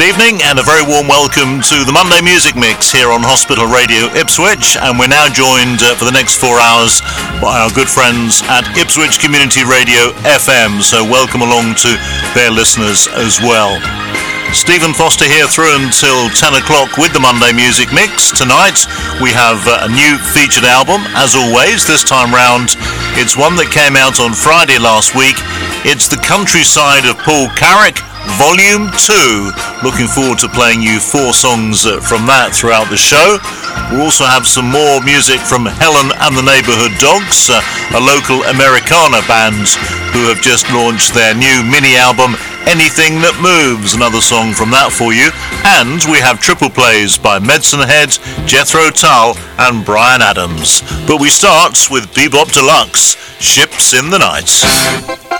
good evening and a very warm welcome to the Monday Music Mix here on Hospital Radio Ipswich, and we're now joined for the next 4 hours by our good friends at Ipswich Community Radio FM, so welcome along to their listeners as well. Stephen Foster here through until 10 o'clock with the Monday Music Mix. Tonight we have a new featured album, as always. This time round it's one that came out on Friday last week. It's The Countryside of Paul Carrack, Volume 2. Looking forward to playing you 4 songs from that throughout the show. We'll also have some more music from Helen and the Neighbourhood Dogs, a local Americana band who have just launched their new mini-album, Anything That Moves, another song from that for you. And we have triple plays by Medicine Head, Jethro Tull and Bryan Adams. But we start with Bebop Deluxe, Ships in the Night.